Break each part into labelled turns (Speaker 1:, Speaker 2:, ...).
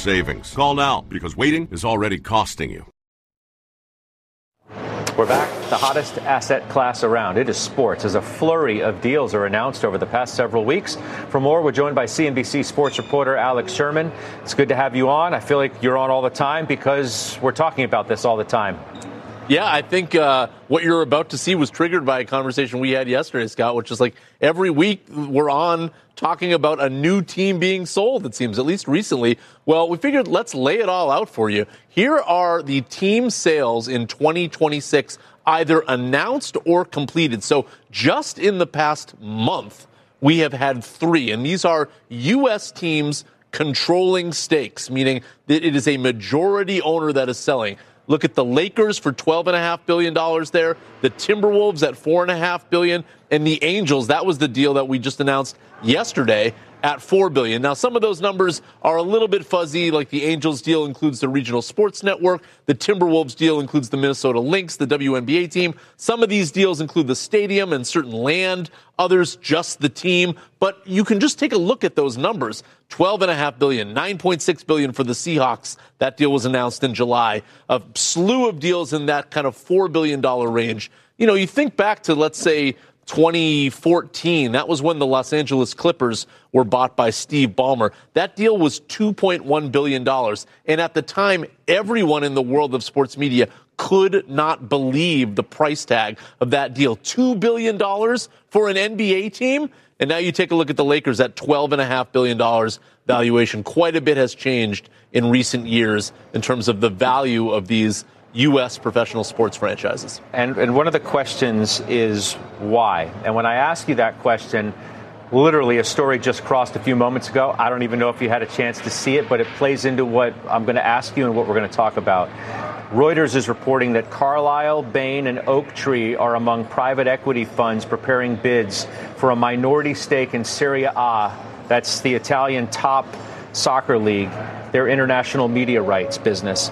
Speaker 1: savings. Call now, because waiting is already costing you.
Speaker 2: We're back. The hottest asset class around. It is sports, as a flurry of deals are announced over the past several weeks. For more, we're joined by CNBC sports reporter Alex Sherman. It's good to have you on. I feel like you're on all the time because we're talking about this all the time.
Speaker 3: Yeah, I think what you're about to see was triggered by a conversation we had yesterday, Scott, which is like every week we're on talking about a new team being sold, it seems, at least recently. Well, we figured let's lay it all out for you. Here are the team sales in 2026, either announced or completed. So just in the past month, we have had 3, and these are U.S. teams controlling stakes, meaning that it is a majority owner that is selling. Look at the Lakers for $12.5 billion there, the Timberwolves at $4.5 billion, and the Angels, that was the deal that we just announced yesterday, at $4 billion. Now, some of those numbers are a little bit fuzzy, like the Angels deal includes the regional sports network, the Timberwolves deal includes the Minnesota Lynx, the WNBA team. Some of these deals include the stadium and certain land, others just the team. But you can just take a look at those numbers. $12.5 billion, $9.6 billion for the Seahawks. That deal was announced in July. A slew of deals in that kind of $4 billion range. You know, you think back to, let's say, 2014, that was when the Los Angeles Clippers were bought by Steve Ballmer. That deal was $2.1 billion. And at the time, everyone in the world of sports media could not believe the price tag of that deal. $2 billion for an NBA team? And now you take a look at the Lakers at $12.5 billion valuation. Quite a bit has changed in recent years in terms of the value of these U.S. professional sports franchises.
Speaker 2: And one of the questions is why? And when I ask you that question, literally a story just crossed a few moments ago. I don't even know if you had a chance to see it, but it plays into what I'm going to ask you and what we're going to talk about. Reuters is reporting that Carlyle, Bain, and Oaktree are among private equity funds preparing bids for a minority stake in Serie A. That's the Italian top soccer league, their international media rights business.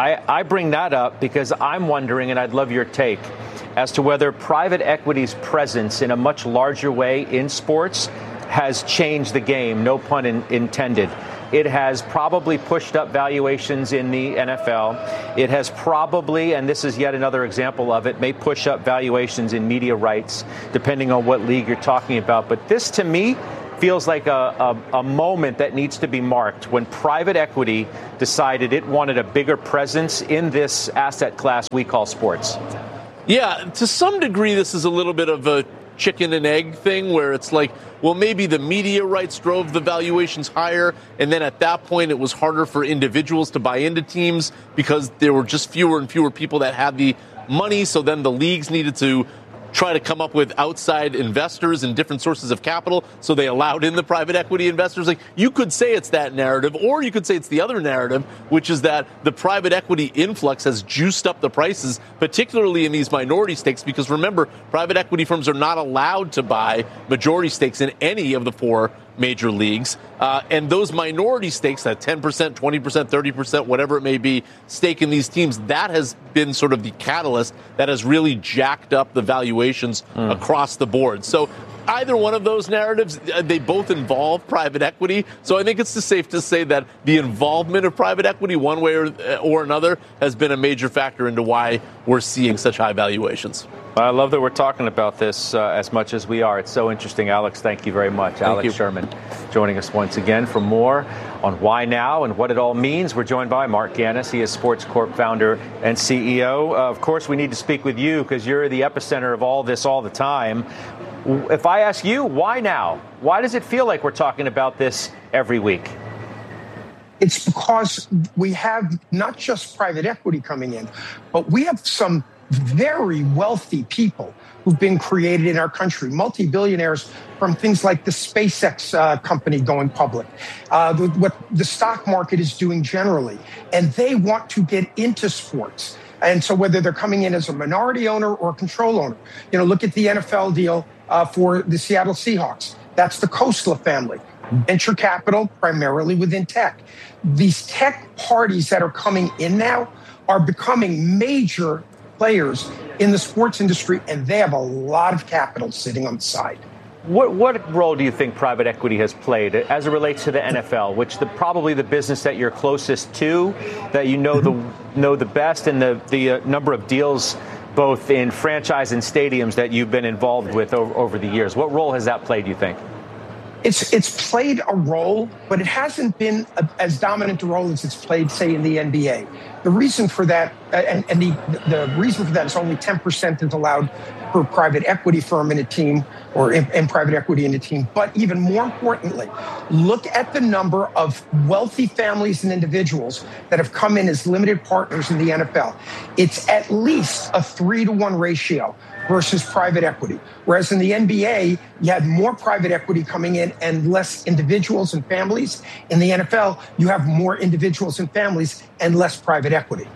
Speaker 2: I bring that up because I'm wondering, and I'd love your take, as to whether private equity's presence in a much larger way in sports has changed the game, no pun intended. It has probably pushed up valuations in the NFL. It has probably, and this is yet another example of it, may push up valuations in media rights, depending on what league you're talking about. But this, to me, feels like a moment that needs to be marked when private equity decided it wanted a bigger presence in this asset class we call sports.
Speaker 3: Yeah, to some degree, this is a little bit of a chicken and egg thing where it's like, well, maybe the media rights drove the valuations higher, and then at that point it was harder for individuals to buy into teams because there were just fewer and fewer people that had the money, so then the leagues needed to try to come up with outside investors and different sources of capital, so they allowed in the private equity investors. Like, you could say it's that narrative, or you could say it's the other narrative, which is that the private equity influx has juiced up the prices, particularly in these minority stakes, because remember, private equity firms are not allowed to buy majority stakes in any of the 4 major leagues. And those minority stakes, that 10%, 20%, 30%, whatever it may be, stake in these teams, that has been sort of the catalyst that has really jacked up the valuations across the board. So either one of those narratives, they both involve private equity. So I think it's safe to say that the involvement of private equity, one way or another, has been a major factor into why we're seeing such high valuations.
Speaker 2: I love that we're talking about this as much as we are. It's so interesting. Alex, thank you very much. Alex Sherman joining us once again. For more on why now and what it all means, we're joined by Mark Gannis. He is Sports Corp founder and CEO. Of course, we need to speak with you because you're the epicenter of all this all the time. If I ask you, why now? Why does it feel like we're talking about this every week?
Speaker 4: It's because we have not just private equity coming in, but we have some very wealthy people who've been created in our country, multi-billionaires from things like the SpaceX company going public, what the stock market is doing generally. And they want to get into sports. And so whether they're coming in as a minority owner or control owner, look at the NFL deal for the Seattle Seahawks. That's the Khosla family. Venture capital, primarily within tech. These tech parties that are coming in now are becoming major players in the sports industry, and they have a lot of capital sitting on the side.
Speaker 2: What role do you think private equity has played as it relates to the NFL, which probably the business that you're closest to, that you know the best, and the number of deals both in franchise and stadiums that you've been involved with over the years? What role has that played, you think?
Speaker 4: It's played a role, but it hasn't been as dominant a role as it's played, say, in the NBA. The reason for that, and the reason for that is only 10% is allowed per private equity firm in a team, or in private equity in a team. But even more importantly, look at the number of wealthy families and individuals that have come in as limited partners in the NFL. It's at least a 3-to-1 ratio versus private equity. Whereas in the NBA, you had more private equity coming in and less individuals and families. In the NFL, you have more individuals and families and less private equity.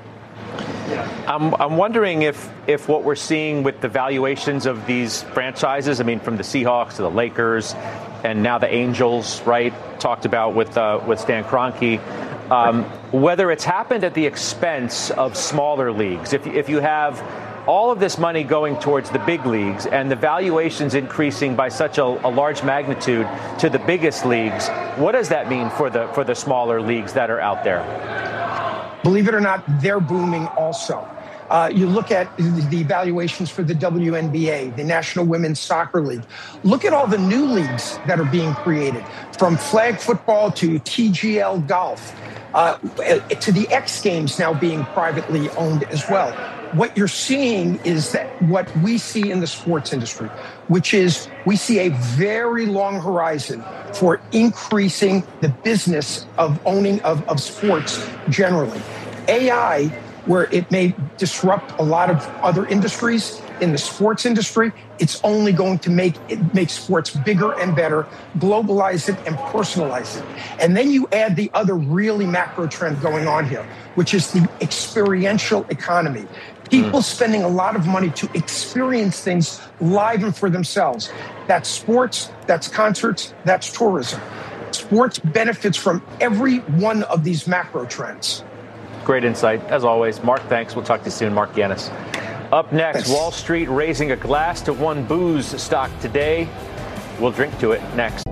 Speaker 2: I'm wondering if what we're seeing with the valuations of these franchises, I mean, from the Seahawks to the Lakers and now the Angels, right, talked about with Stan Kroenke, whether it's happened at the expense of smaller leagues. If you have all of this money going towards the big leagues and the valuations increasing by such a large magnitude to the biggest leagues, what does that mean for the smaller leagues that are out there?
Speaker 4: Believe it or not, they're booming also. You look at the valuations for the WNBA, the National Women's Soccer League. Look at all the new leagues that are being created, from flag football to TGL golf, to the X Games now being privately owned as well. What you're seeing is that what we see in the sports industry, which is we see a very long horizon for increasing the business of owning of sports generally. AI, where it may disrupt a lot of other industries in the sports industry, it's only going to make sports bigger and better, globalize it and personalize it. And then you add the other really macro trend going on here, which is the experiential economy. People spending a lot of money to experience things live and for themselves. That's sports, that's concerts, that's tourism. Sports benefits from every one of these macro trends.
Speaker 2: Great insight, as always. Mark, thanks. We'll talk to you soon. Mark Giannis. Up next,
Speaker 4: Thanks.
Speaker 2: Wall Street raising a glass to one booze stock today. We'll drink to it next.